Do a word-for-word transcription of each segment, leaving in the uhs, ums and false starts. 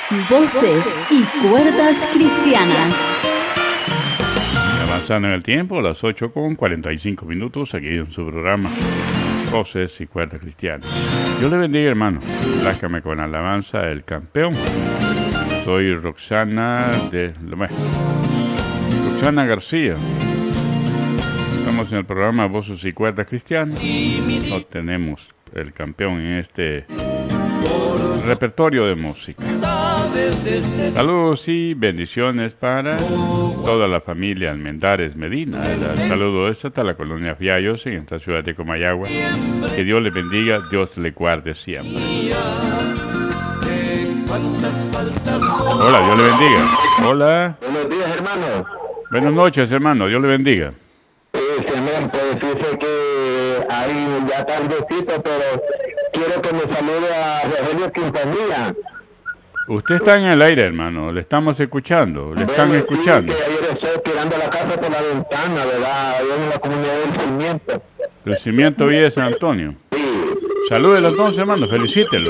Voces y cuerdas cristianas. Avanzando en el tiempo, a las ocho con cuarenta y cinco minutos, aquí en su programa Voces y cuerdas cristianas. Dios le bendiga, hermano. Plácame con alabanza el campeón. Soy Roxana de Roxana García. Estamos en el programa Voces y cuerdas cristianas. No tenemos el campeón en este repertorio de música. Saludos y bendiciones para toda la familia Almendares Medina. El saludo es hasta la colonia Fiallos en esta ciudad de Comayagua. Que Dios le bendiga, Dios le guarde siempre. Hola, Dios le bendiga. Hola. Buenos días, hermano. Buenas noches, hermano. Dios le bendiga. Excelente. Dice que ahí ya tardecito, pero quiero que me salude a Rogelio Quintanilla. Usted está en el aire, hermano. Le estamos escuchando. Le están bueno, escuchando. Sí, que ayer estoy tirando la casa por la ventana, ¿verdad? Ahí en la comunidad del Cimiento. El Cimiento Villa de San Antonio. Sí. Salúdelo entonces, hermano. Felicítelo.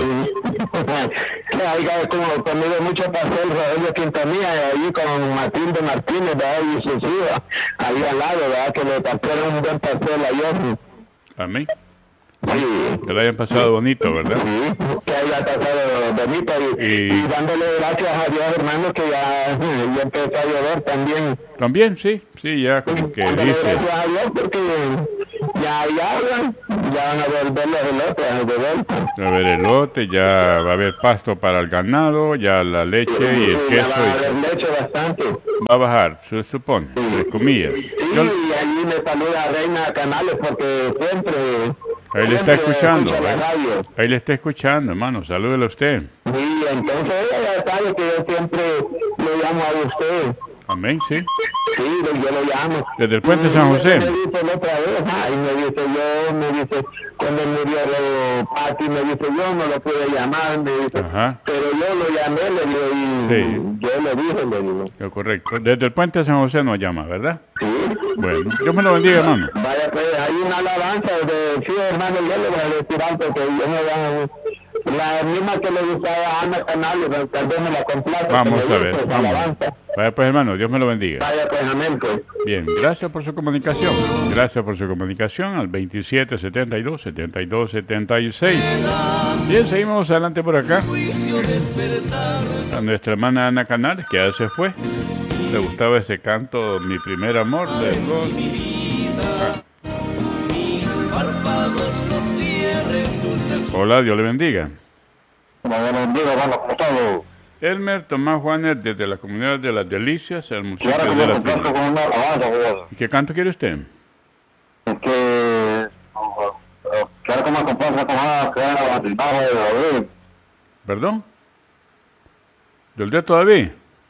Hay como conmigo mucho pastel Rogelio Quintanilla ahí con Matilde Martínez, ¿verdad? Y sus hijas ahí al lado, ¿verdad? Que le pasaron un buen pastel ayer. Amén. Sí. Que lo hayan pasado bonito, ¿verdad? Sí, que haya pasado bonito y, Y- y dándole gracias a Dios, hermano, que ya, ya empezó a llover también. También, sí. Sí, ya como que Dándole dice. gracias a Dios porque ya hay agua, ya van a volver los elotes de vuelta. Va a haber elote, ya va a haber pasto para el ganado, ya la leche y el Sí, queso. ya va a y- haber leche bastante. Va a bajar, se supone, entre comillas. Sí, Yo- y allí me saluda a Reina Canales porque siempre... ahí le está siempre escuchando. escucha la Ahí, radio. ahí le está escuchando, hermano. Salúdelo a usted. Sí, entonces ella ya sabe que yo siempre lo llamo a usted. Amén, sí. Sí, yo lo llamo. Desde el Puente San José. Y me dice la otra vez, ah, y me dice yo, me dice, cuando murió lo Pati, me dice yo no lo pude llamar, me dice, Ajá. pero yo lo llamé, le digo, y Sí. yo le dije, le digo, Lo correcto. Desde el Puente San José nos llama, ¿verdad? sí. Bueno, Dios me lo bendiga, hermano. Vaya, pues hay una alabanza de, sí, hermano, yo le voy a decir algo que yo me voy la misma que le gustaba a Ana Canales, tal vez me la complace. Vamos que me a ver, gusta esa vamos. alabanza. Vaya pues, hermano, Dios me lo bendiga. Vaya, pues, amén, pues. Bien, gracias por su comunicación. Gracias por su comunicación al veintisiete setenta y dos, setenta y dos, setenta y seis. Bien, seguimos adelante por acá. A nuestra hermana Ana Canales, que ya se fue. Le gustaba ese canto, Mi primer amor, de los... Ah. Hola, Dios le bendiga. Buenos días, hermano, ¿cómo estás? Elmer Tomás Juanes, desde la comunidad de Las Delicias, el Y municipio ahora que de me Las complazo Delicias. con una alabanza, güey. ¿Y qué canto quiere usted? Es que... Quiero que me complace con una que era la guitarra de David. ¿Perdón? ¿Del de todavía?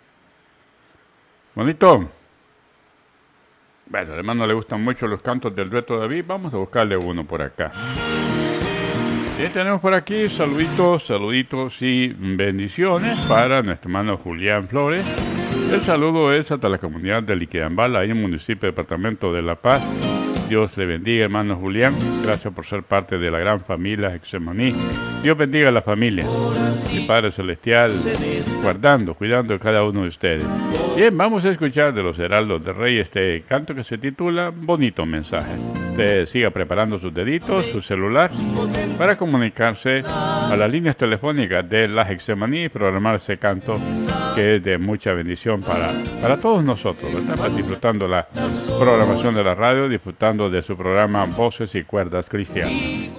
Bonito. Bueno, al hermano le gustan mucho los cantos del dueto David. Vamos a buscarle uno por acá. Y tenemos por aquí saluditos, saluditos y bendiciones para nuestro hermano Julián Flores. El saludo es hasta la comunidad de Liquidambala, ahí en el municipio departamento de La Paz. Dios le bendiga, hermano Julián. Gracias por ser parte de la gran familia Hexemaní. Dios bendiga a la familia. Mi Padre Celestial, guardando, cuidando de cada uno de ustedes. Bien, vamos a escuchar de los Heraldos de Rey este canto que se titula Bonito Mensaje. Usted siga preparando sus deditos, su celular, para comunicarse a las líneas telefónicas de la Hexemaní y programar ese canto que es de mucha bendición para, para todos nosotros, ¿verdad? Para disfrutando la programación de la radio, disfrutando de su programa Voces y Cuerdas Cristianas.